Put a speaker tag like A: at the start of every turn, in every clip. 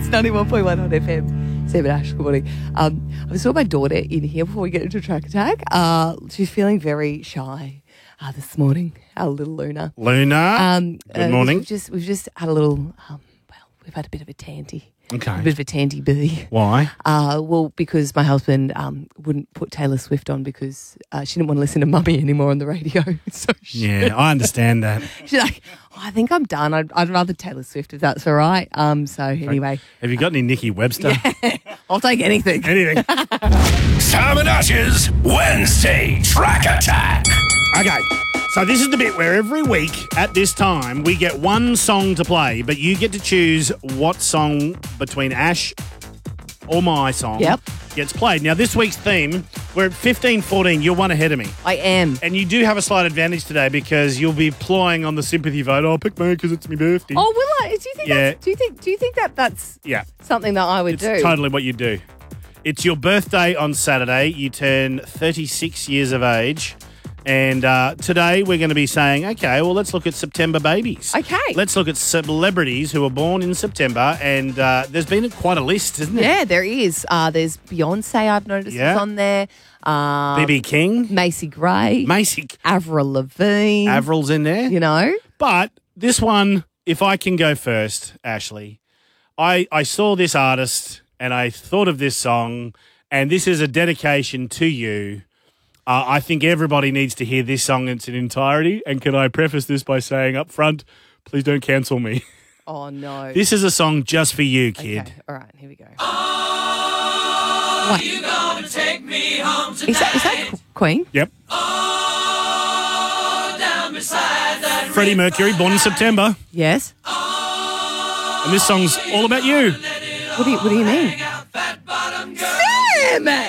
A: 91.1 on FM. Sam and Ash, good morning. I saw my daughter in here before we get into Track Attack. She's feeling very shy this morning, our little Luna.
B: Good morning.
A: We've just had a little, we've had a bit of a tanty.
B: Okay.
A: A bit of a tanty bee.
B: Why?
A: Well, because my husband wouldn't put Taylor Swift on because she didn't want to listen to Mummy anymore on the radio. So
B: I understand that.
A: she's like, I think I'm done. I'd rather Taylor Swift if that's all right. So anyway.
B: Have you got any Nikki Webster?
A: Yeah, I'll take anything.
B: Anything.
C: Sam and Ash's Wednesday Track Attack.
B: Okay. So this is the bit where every week at this time we get one song to play, but you get to choose what song between Ash or my song gets played. Now, this week's theme, we're at 15-14. You're one ahead of me.
A: I am.
B: And you do have a slight advantage today because you'll be ploying on the sympathy vote. Oh, pick me because it's my birthday.
A: Oh, will I? Do you think that's something that I would do?
B: It's totally what you do. It's your birthday on Saturday. You turn 36 years of age. And today we're going to be saying, okay, well, let's look at September babies.
A: Okay.
B: Let's look at celebrities who were born in September. And there's been quite a list, isn't there?
A: Yeah, there is. There's Beyonce, I've noticed, is on there.
B: B.B. King.
A: Macy Gray. Avril Lavigne.
B: Avril's in there.
A: You know.
B: But this one, if I can go first, Ashley, I saw this artist and I thought of this song, and this is a dedication to you. I think everybody needs to hear this song in its entirety. And can I preface this by saying up front, please don't cancel me.
A: Oh, no.
B: This is a song just for you, kid.
A: Okay. All right, here we go. Oh, you gonna take me home tonight? Is that Queen?
B: Yep.
A: Oh, down beside that
B: Freddie Mercury, born in September.
A: Yes.
B: And this song's all about you.
A: What do you mean? Sam!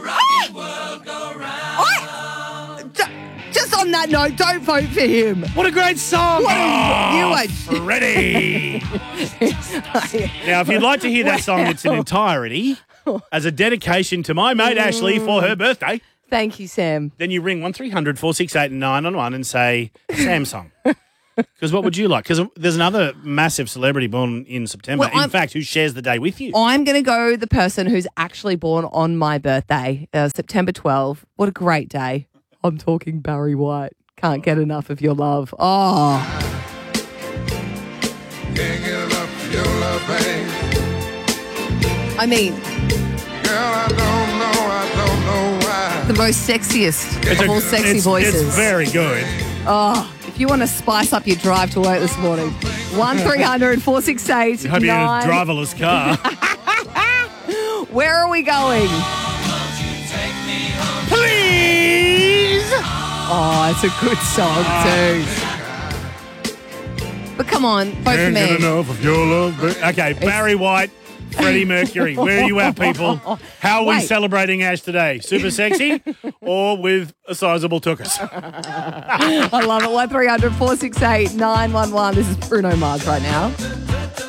A: Just on that note, don't vote for him.
B: What a great song.
A: Freddie.
B: Now, if you'd like to hear that song in its entirety, as a dedication to my mate Ashley for her birthday.
A: Thank you, Sam.
B: Then you ring 1300 468 911 and say, Sam song. Because what would you like? Because there's another massive celebrity born in September, in fact, who shares the day with you.
A: I'm going to go the person who's actually born on my birthday, September 12. What a great day. I'm talking Barry White. Can't get enough of your love. Oh.
D: Can't get enough of your love, babe.
A: I mean,
D: girl, I don't know why.
A: The most sexiest of all sexy voices.
B: It's very good.
A: Oh, if you want to spice up your drive to work this morning, 1300 468
B: I hope you had a driverless car.
A: Where are we going?
B: Please!
A: Oh, it's a good song too. But come on, vote for me.
B: Can't get enough of your love. Okay, Barry White, Freddie Mercury. Where are you at, people? How are we celebrating Ash today? Super sexy or with a sizable tuchus?
A: I love it. 1300 468 911. This is Bruno Mars right now.